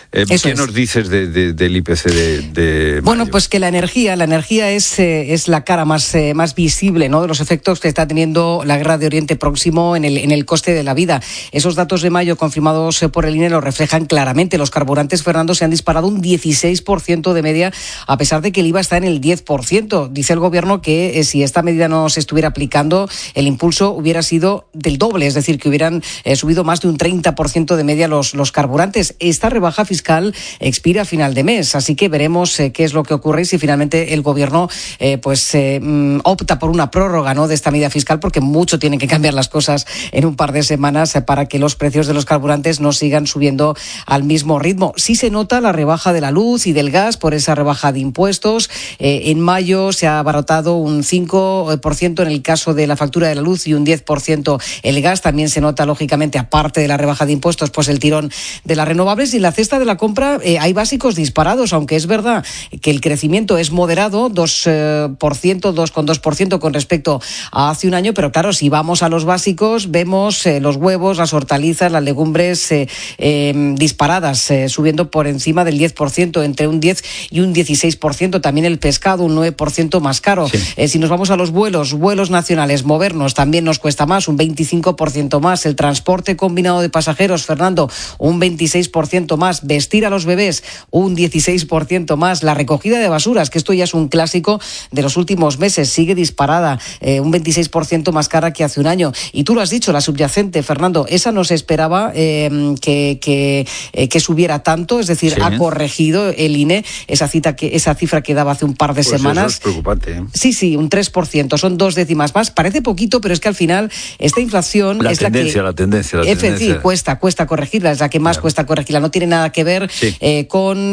¿Qué nos dices del IPC de Bueno, mayo? pues que la energía es la cara más visible, ¿no?, de los efectos que está teniendo la guerra de Oriente Próximo en el coste de la vida. Esos datos de mayo confirmados por el INE lo reflejan claramente. Los carburantes, Fernando, se han disparado un 16% de media, a pesar de que el IVA está en el 10%. Dice el gobierno que si esta medida no se estuviera aplicando, el impulso hubiera sido del doble, es decir, que hubieran subido más de un 30% de media los carburantes. Esta rebaja fiscal expira a final de mes, así que veremos qué es lo que ocurre y si finalmente el gobierno opta por una prórroga, ¿no?, de esta medida fiscal, porque mucho tienen que cambiar las cosas en un par de semanas para que los precios de los carburantes no sigan subiendo al mismo ritmo. Sí se nota la rebaja de la luz y del gas por esa rebaja de impuestos. En mayo se ha abarrotado un 5% en el caso de la factura de la luz y un 10% el gas. También se nota, lógicamente, aparte de la rebaja de impuestos, pues el tirón de las renovables. Y en la cesta de la compra hay básicos disparados, aunque es verdad que el crecimiento es moderado, 2,2% con respecto a hace un año, pero claro, si vamos a los básicos, vemos los huevos, las hortalizas, las legumbres disparadas, subiendo por encima del 10%, entre un 10 y un 16%. También el pescado, un 9% más caro. Sí. Si nos vamos a los vuelos nacionales, movernos también nos cuesta más, un 25% más. El transporte combinado de pasajeros, Fernando, un 26% más. Vestir a los bebés, un 16% más. La recogida de basuras, que esto ya es un clásico de los últimos meses, sigue disparada, un 26% más cara que hace un año. Y tú lo has dicho, la subyacente, Fernando, esa no se esperaba que subiera tanto, es decir, sí, ha corregido el INE esa cifra que daba hace un par de semanas. Eso es preocupante, ¿eh? Sí, un 3%, son 2 décimas más. Parece poquito, pero es que al final esta inflación la es tendencia. Sí, cuesta corregirla, es la que más cuesta corregirla. No tiene nada que ver con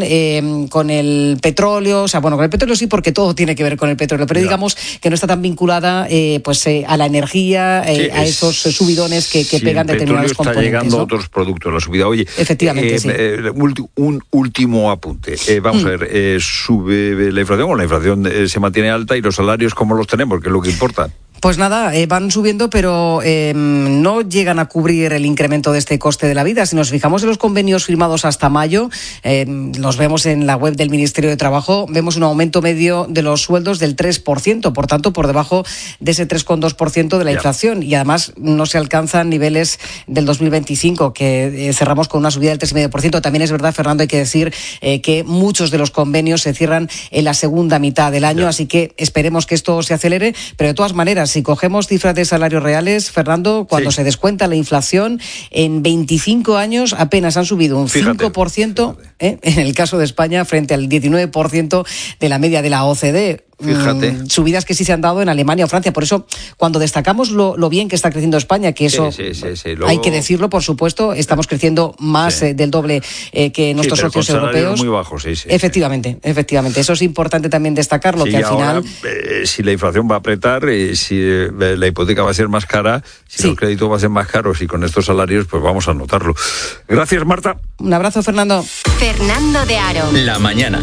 el petróleo, o sea, bueno, con el petróleo sí, porque todo tiene que ver con el petróleo, pero digamos que no está tan vinculada a la energía, a esos subidones que pegan determinados componentes. Está llegando ¿no? a otros productos, la subida. Oye, efectivamente, sí. Un último apunte. Vamos a ver, ¿sube la inflación o la inflación se mantiene alta y los salarios cómo los tenemos? Que es lo que importa. Pues nada, van subiendo, pero no llegan a cubrir el incremento de este coste de la vida. Si nos fijamos en los convenios firmados hasta mayo, los vemos en la web del Ministerio de Trabajo, vemos un aumento medio de los sueldos del 3%, por tanto, por debajo de ese 3,2% de la inflación. Y además no se alcanzan niveles del 2025, que cerramos con una subida del 3,5%. También es verdad, Fernando, hay que decir que muchos de los convenios se cierran en la segunda mitad del año, así que esperemos que esto se acelere, pero de todas maneras, si cogemos cifras de salarios reales, Fernando, cuando se descuenta la inflación, en 25 años apenas han subido un 5%, en el caso de España, frente al 19% de la media de la OCDE. Fíjate. Subidas que sí se han dado en Alemania o Francia. Por eso, cuando destacamos lo bien que está creciendo España, que eso luego, hay que decirlo, por supuesto, estamos creciendo más del doble que nuestros socios europeos. Muy bajos, Efectivamente. Eso es importante también destacarlo, que al ahora, final... si la inflación va a apretar, si la hipoteca va a ser más cara, si los créditos van a ser más caros y con estos salarios, pues vamos a notarlo. Gracias, Marta. Un abrazo, Fernando. Fernando de Aro. La mañana.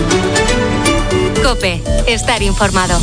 COPE, estar informado.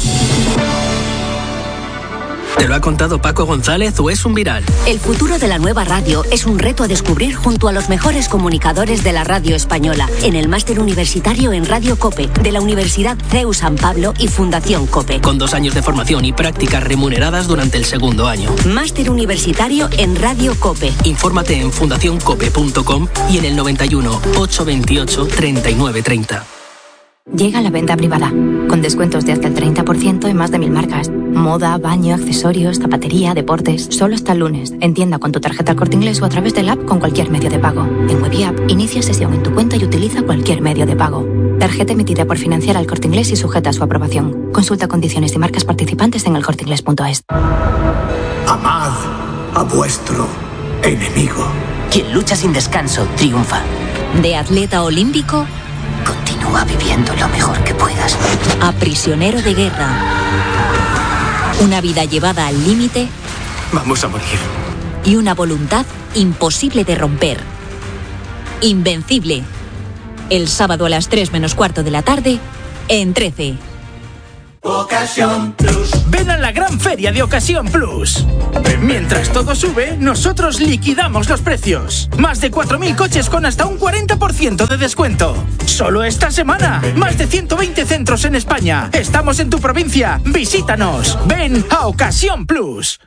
¿Te lo ha contado Paco González o es un viral? El futuro de la nueva radio es un reto a descubrir junto a los mejores comunicadores de la radio española en el máster universitario en Radio COPE de la Universidad CEU San Pablo y Fundación COPE. Con 2 años de formación y prácticas remuneradas durante el segundo año. Máster universitario en Radio COPE. Infórmate en fundacioncope.com y en el 91 828 3930. Llega la venta privada, con descuentos de hasta el 30% en más de 1000 marcas. Moda, baño, accesorios, zapatería, deportes. Solo hasta el lunes. En tienda con tu tarjeta El Corte Inglés o a través del app con cualquier medio de pago. En Web y App, inicia sesión en tu cuenta y utiliza cualquier medio de pago. Tarjeta emitida por Financiera El Corte Inglés y sujeta a su aprobación. Consulta condiciones y marcas participantes en elcorteinglés.es. Amad a vuestro enemigo. Quien lucha sin descanso triunfa. De atleta olímpico, continúa viviendo lo mejor que puedas. A prisionero de guerra. Una vida llevada al límite. Vamos a morir. Y una voluntad imposible de romper. Invencible. El sábado a las 3:15 de la tarde, en 13. Ocasión Plus. Ven a la gran feria de Ocasión Plus. Mientras todo sube, nosotros liquidamos los precios. Más de 4.000 coches con hasta un 40% de descuento. Solo esta semana. Más de 120 centros en España. Estamos en tu provincia. Visítanos. Ven a Ocasión Plus.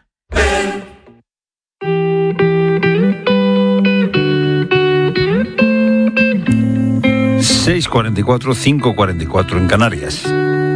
6:44, 5:44 en Canarias.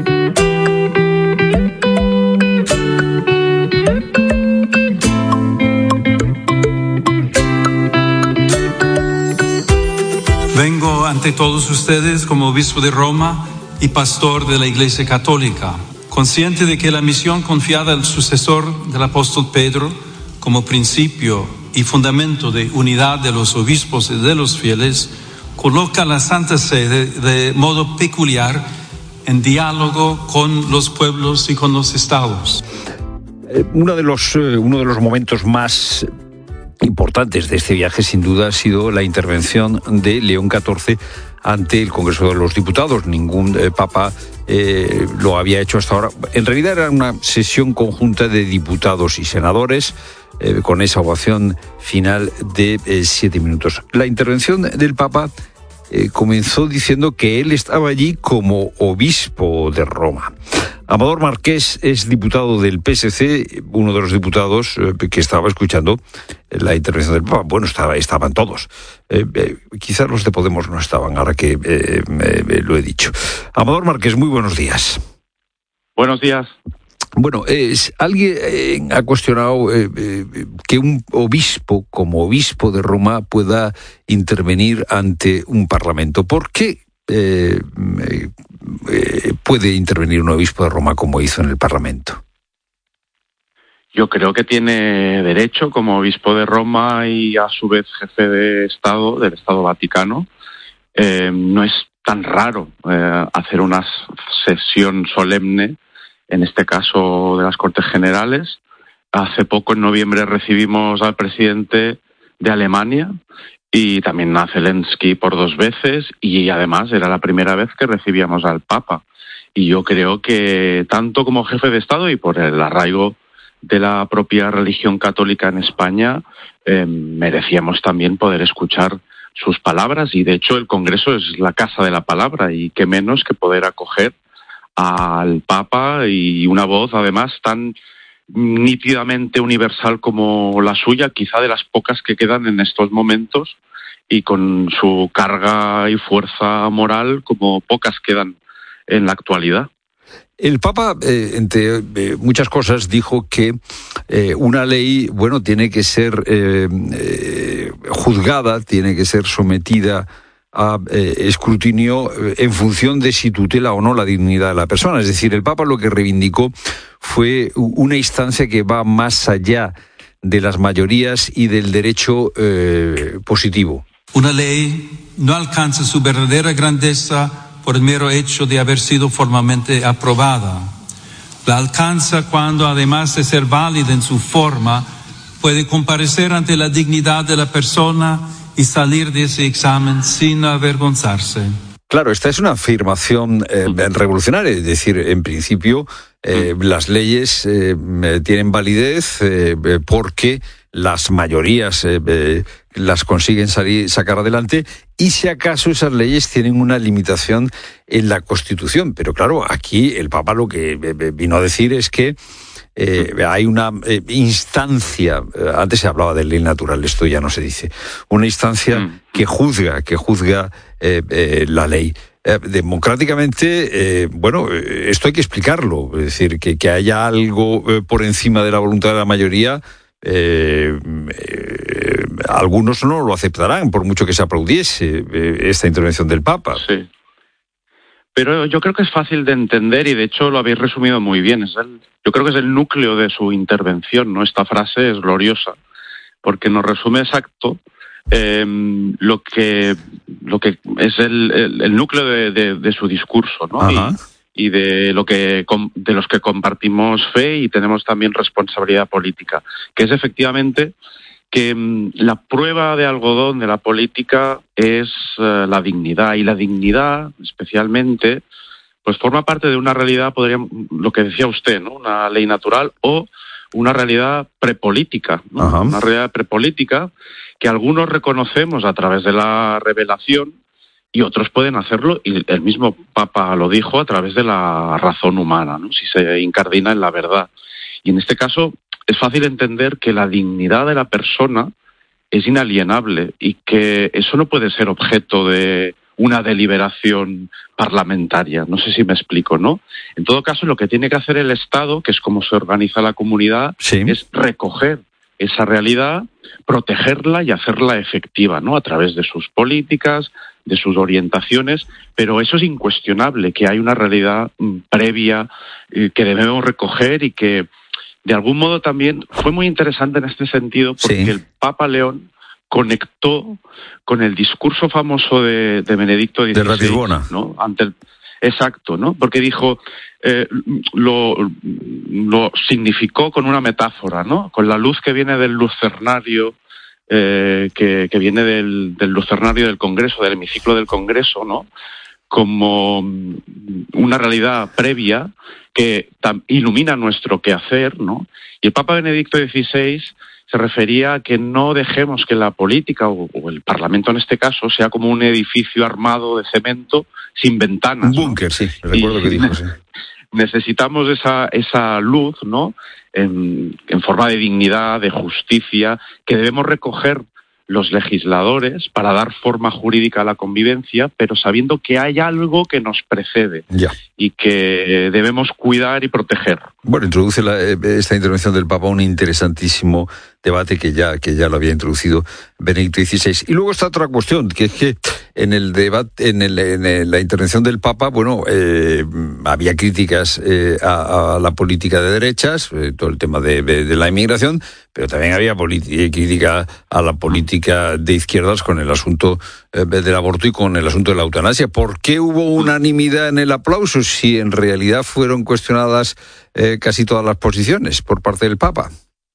Vengo ante todos ustedes como obispo de Roma y pastor de la Iglesia Católica, consciente de que la misión confiada al sucesor del apóstol Pedro como principio y fundamento de unidad de los obispos y de los fieles coloca a la Santa Sede de modo peculiar en diálogo con los pueblos y con los estados. Uno de los momentos más importantes de este viaje, sin duda, ha sido la intervención de León XIV ante el Congreso de los Diputados. Ningún papa lo había hecho hasta ahora. En realidad era una sesión conjunta de diputados y senadores, con esa ovación final de 7 minutos. La intervención del Papa comenzó diciendo que él estaba allí como obispo de Roma. Amador Marqués es diputado del PSC, uno de los diputados que estaba escuchando la intervención del Papa. Bueno, estaban todos. Quizás los de Podemos no estaban, ahora que lo he dicho. Amador Marqués, muy buenos días. Buenos días. Bueno, alguien ha cuestionado que un obispo, como obispo de Roma, pueda intervenir ante un parlamento. ¿Por qué puede intervenir un obispo de Roma como hizo en el Parlamento? Yo creo que tiene derecho, como obispo de Roma y a su vez jefe de Estado, del Estado Vaticano. No es tan raro hacer una sesión solemne, en este caso de las Cortes Generales. Hace poco, en noviembre, recibimos al presidente de Alemania y también a Zelensky por 2 veces, y además era la primera vez que recibíamos al Papa. Y yo creo que tanto como jefe de Estado y por el arraigo de la propia religión católica en España, merecíamos también poder escuchar sus palabras, y de hecho el Congreso es la casa de la palabra, y qué menos que poder acoger al Papa y una voz además tan nítidamente universal como la suya, quizá de las pocas que quedan en estos momentos, y con su carga y fuerza moral como pocas quedan en la actualidad. El Papa, entre muchas cosas, dijo que una ley, tiene que ser juzgada, tiene que ser sometida a escrutinio en función de si tutela o no la dignidad de la persona. Es decir, el Papa lo que reivindicó fue una instancia que va más allá de las mayorías y del derecho positivo. Una ley no alcanza su verdadera grandeza por el mero hecho de haber sido formalmente aprobada. La alcanza cuando, además de ser válida en su forma, puede comparecer ante la dignidad de la persona y salir de ese examen sin avergonzarse. Claro, esta es una afirmación revolucionaria, es decir, en principio las leyes tienen validez porque las mayorías las consiguen sacar adelante, y si acaso esas leyes tienen una limitación en la Constitución. Pero claro, aquí el Papa lo que vino a decir es que hay una instancia, antes se hablaba de ley natural, esto ya no se dice, una instancia que juzga la ley. Democráticamente, esto hay que explicarlo, es decir, que haya algo por encima de la voluntad de la mayoría. Algunos no lo aceptarán, por mucho que se aplaudiese esta intervención del Papa. Sí. Pero yo creo que es fácil de entender, y de hecho lo habéis resumido muy bien. Yo creo que es el núcleo de su intervención, ¿no? Esta frase es gloriosa, porque nos resume exacto lo que es el núcleo de su discurso, ¿no? Y de los que compartimos fe y tenemos también responsabilidad política, que es efectivamente que la prueba de algodón de la política es la dignidad, y la dignidad especialmente pues forma parte de una realidad, lo que decía usted, ¿no? Una ley natural o una realidad prepolítica, ¿no? Una realidad prepolítica que algunos reconocemos a través de la revelación y otros pueden hacerlo, y el mismo Papa lo dijo, a través de la razón humana, ¿no? Si se incardina en la verdad. Y en este caso es fácil entender que la dignidad de la persona es inalienable y que eso no puede ser objeto de una deliberación parlamentaria. No sé si me explico, ¿no? En todo caso, lo que tiene que hacer el Estado, que es como se organiza la comunidad, es recoger esa realidad, protegerla y hacerla efectiva, ¿no? A través de sus políticas, de sus orientaciones, pero eso es incuestionable, que hay una realidad previa que debemos recoger y que, de algún modo, también fue muy interesante en este sentido, porque el Papa León conectó con el discurso famoso de Benedicto XVI, de Ratisbona, ¿no? Exacto, ¿no? Porque dijo, lo significó con una metáfora, ¿no? Con la luz que viene del lucernario, que viene del lucernario del Congreso, del hemiciclo del Congreso, ¿no? Como una realidad previa que ilumina nuestro quehacer, ¿no? Y el Papa Benedicto XVI se refería a que no dejemos que la política, o el Parlamento en este caso, sea como un edificio armado de cemento sin ventanas. Un búnker, sí, recuerdo que dijo, sí. Necesitamos esa luz, ¿no? En forma de dignidad, de justicia, que debemos recoger los legisladores para dar forma jurídica a la convivencia, pero sabiendo que hay algo que nos precede y que debemos cuidar y proteger. Bueno, introduce esta intervención del Papa un interesantísimo debate que ya lo había introducido Benedicto XVI. Y luego está otra cuestión, que es que en el debate, en la intervención del Papa, bueno, había críticas a la política de derechas, todo el tema de la inmigración, pero también había crítica a la política de izquierdas con el asunto del aborto y con el asunto de la eutanasia. ¿Por qué hubo unanimidad en el aplauso si en realidad fueron cuestionadas casi todas las posiciones por parte del Papa?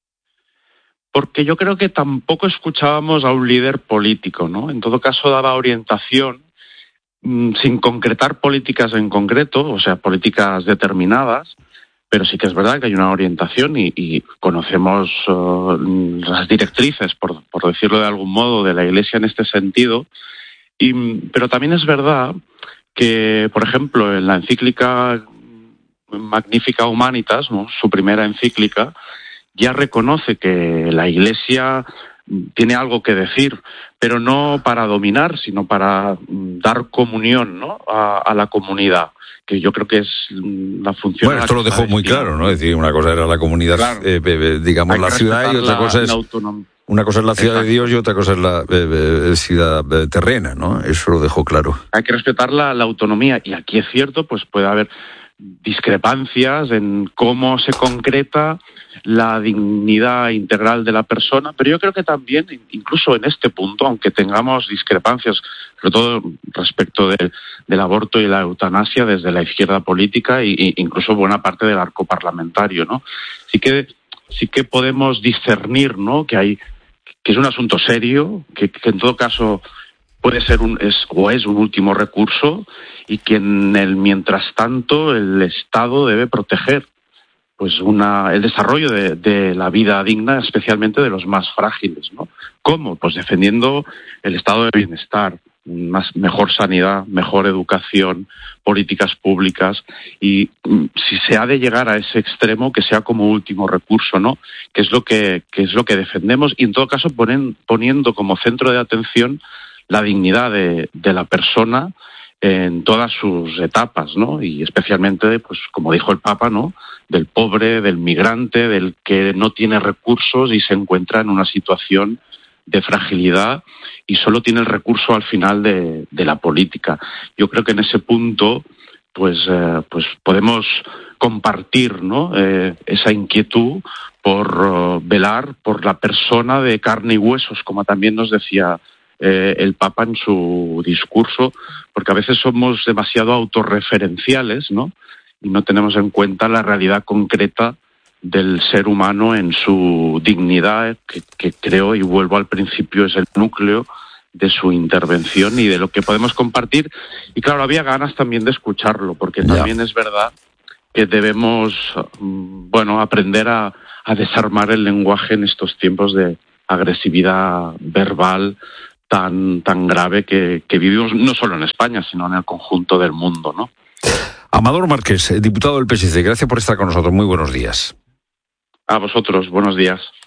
Porque yo creo que tampoco escuchábamos a un líder político, ¿no? En todo caso daba orientación sin concretar políticas en concreto, o sea, políticas determinadas, pero sí que es verdad que hay una orientación y conocemos las directrices, por decirlo de algún modo, de la Iglesia en este sentido. Pero también es verdad que, por ejemplo, en la encíclica Magnificat Humanitas, ¿no? Su primera encíclica, ya reconoce que la Iglesia tiene algo que decir, pero no para dominar, sino para dar comunión, ¿no? a la comunidad, que yo creo que es la función. Bueno, esto lo dejó muy claro, ¿no? Es decir, una cosa era la comunidad, claro, digamos, la ciudad, y otra cosa es una cosa es la ciudad de Dios y otra cosa es la ciudad terrena, ¿no? Eso lo dejó claro. Hay que respetar la autonomía, y aquí es cierto, pues puede haber discrepancias en cómo se concreta la dignidad integral de la persona, pero yo creo que también, incluso en este punto, aunque tengamos discrepancias, sobre todo respecto del aborto y la eutanasia desde la izquierda política e incluso buena parte del arco parlamentario, ¿no? Sí que podemos discernir, ¿no? Que es un asunto serio, que en todo caso puede ser es un último recurso, y que en el mientras tanto el Estado debe proteger pues el desarrollo de la vida digna, especialmente de los más frágiles, ¿no? ¿Cómo? Pues defendiendo el estado de bienestar, mejor sanidad, mejor educación, políticas públicas, y si se ha de llegar a ese extremo, que sea como último recurso, ¿no? Que es lo que defendemos, y en todo caso poniendo como centro de atención la dignidad de la persona en todas sus etapas, ¿no? Y especialmente, pues como dijo el Papa, ¿no? Del pobre, del migrante, del que no tiene recursos y se encuentra en una situación de fragilidad y solo tiene el recurso al final de la política. Yo creo que en ese punto, pues podemos compartir, ¿no? Esa inquietud por velar por la persona de carne y huesos, como también nos decía el Papa en su discurso, porque a veces somos demasiado autorreferenciales, ¿no? Y no tenemos en cuenta la realidad concreta del ser humano en su dignidad, que creo, y vuelvo al principio, es el núcleo de su intervención y de lo que podemos compartir. Y claro, había ganas también de escucharlo, porque también es verdad que debemos, aprender a desarmar el lenguaje en estos tiempos de agresividad verbal tan grave que vivimos no solo en España, sino en el conjunto del mundo, ¿no? Amador Márquez, diputado del PSC, gracias por estar con nosotros. Muy buenos días. A vosotros, buenos días.